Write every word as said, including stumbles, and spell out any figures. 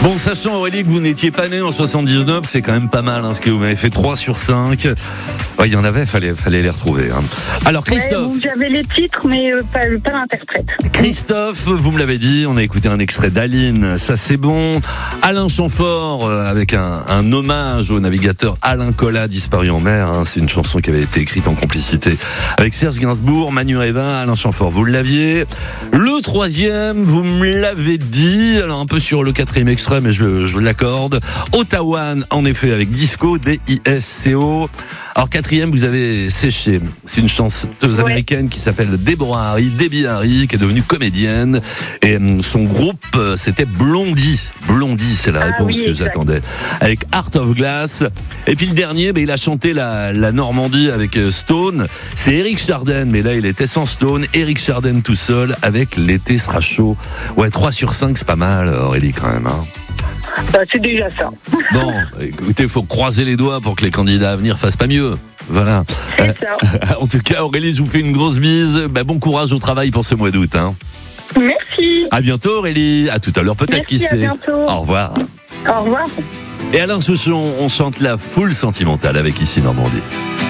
Bon, sachant Aurélie que vous n'étiez pas née en soixante-dix-neuf, c'est quand même pas mal, hein, ce que vous m'avez fait trois sur cinq. Ouais, il y en avait, fallait, fallait les retrouver. Hein. Alors Christophe. Ouais, j'avais les titres, mais euh, pas, pas l'interprète. Christophe, vous me l'avez dit, on a écouté un extrait d'Aline, ça c'est bon. Alain Chamfort, euh, avec un, un hommage au navigateur Alain Colas, disparu en mer. Hein, c'est une chanson qui avait été écrite en complicité avec Serge Gainsbourg, Manu Révin, Alain Chamfort. Vous l'aviez. Le troisième, vous me l'avez dit, alors un peu sur le quatrième extrait, mais je, je l'accorde. Ottawa, en effet, avec Disco, D I S C O. Alors quatrième, vous avez séché. C'est une chanteuse ouais. américaine qui s'appelle Deborah Harry, Debbie Harry, qui est devenue comédienne. Et son groupe, c'était Blondie. Blondie, c'est la réponse ah, oui, que exact. j'attendais. Avec Heart of Glass. Et puis le dernier, bah, il a chanté la, la Normandie avec Stone. C'est Eric Chardin, mais là il était sans Stone. Eric Chardin tout seul avec L'été sera chaud. Ouais, trois sur cinq, c'est pas mal, Aurélie, quand même. Hein. Bah, c'est déjà ça. Bon, écoutez, il faut croiser les doigts pour que les candidats à venir fassent pas mieux. Voilà. C'est ça. Euh, en tout cas, Aurélie, je vous fais une grosse bise. Bah, bon courage au travail pour ce mois d'août. Hein. Merci. À bientôt, Aurélie. À tout à l'heure, peut-être, Merci, qui à sait. bientôt. Au revoir. Au revoir. Et Alain Souchon, on chante la foule sentimentale avec Ici Normandie.